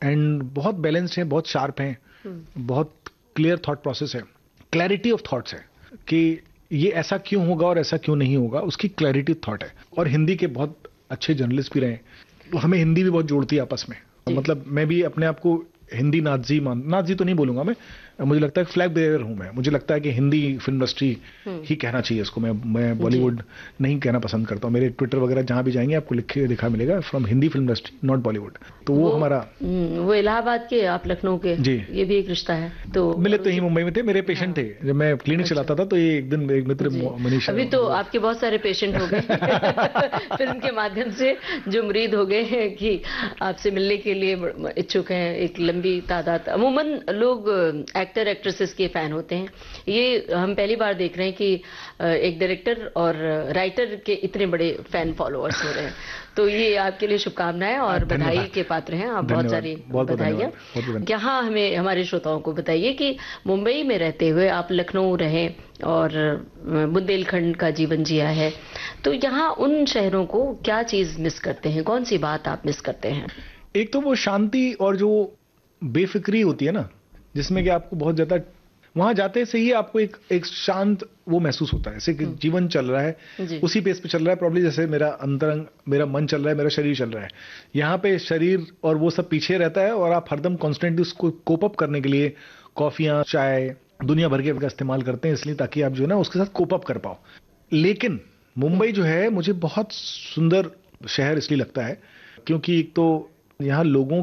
And बहुत balanced है, बहुत शार्प है, बहुत क्लियर थॉट प्रोसेस है, क्लैरिटी ऑफ थॉट्स है कि ये ऐसा क्यों होगा और ऐसा क्यों नहीं होगा, उसकी क्लैरिटी थॉट है। और हिंदी के बहुत अच्छे जर्नलिस्ट भी रहे, तो हमें हिंदी भी बहुत जोड़ती है आपस में। मतलब मैं भी अपने आप को हिंदी नाजी तो नहीं बोलूंगा मैं, मुझे लगता है फ्लैग बेयरर हूं मैं। मुझे लगता है कि हिंदी फिल्म इंडस्ट्री ही कहना चाहिए इसको, मैं बॉलीवुड नहीं कहना पसंद करता हूं। मेरे ट्विटर वगैरह जहां भी जाएंगे आपको लिखा मिलेगा from Hindi film industry not Bollywood. तो वो हमारा वो इलाहाबाद के, आप लखनऊ के जी, ये भी एक रिश्ता है। तो मिले तो ही मुंबई में थे, मेरे पेशेंट थे जब मैं क्लिनिक चलाता था। तो ये एक दिन एक मित्र मनीषा, अभी तो आपके बहुत सारे पेशेंट हो गए फिल्म के माध्यम से, जो मुरीद हो गए हैं कि आपसे मिलने के लिए इच्छुक हैं, एक लंबी तादाद। अमूमन लोग एक्टर एक्ट्रेसेस के फैन होते हैं, ये हम पहली बार देख रहे हैं कि एक डायरेक्टर और राइटर के इतने बड़े फैन फॉलोअर्स हो रहे हैं। तो ये आपके लिए शुभकामनाएं और बधाई के पात्र हैं आप। बहुत सारी बधाइयां। यहाँ हमें, हमारे श्रोताओं को बताइए कि मुंबई में रहते हुए आप लखनऊ रहे और बुंदेलखंड का जीवन जिया है, तो यहाँ उन शहरों को क्या चीज मिस करते हैं, कौन सी बात आप मिस करते हैं? एक तो वो शांति और जो बेफिक्री होती है ना, जिसमें कि आपको बहुत ज्यादा वहां जाते से ही आपको एक शांत वो महसूस होता है, जैसे कि जीवन चल रहा है उसी पेस पे चल रहा है। प्रॉब्ली जैसे मेरा अंतरंग, मेरा मन चल रहा है, मेरा शरीर चल रहा है। यहाँ पे शरीर और वो सब पीछे रहता है और आप हरदम कॉन्स्टेंटली उसको कोप अप करने के लिए कॉफियां, चाय, दुनिया भर के का इस्तेमाल करते हैं, इसलिए ताकि आप जो है ना उसके साथ कोप अप कर पाओ। लेकिन मुंबई जो है मुझे बहुत सुंदर शहर इसलिए लगता है क्योंकि एक तो यहाँ लोगों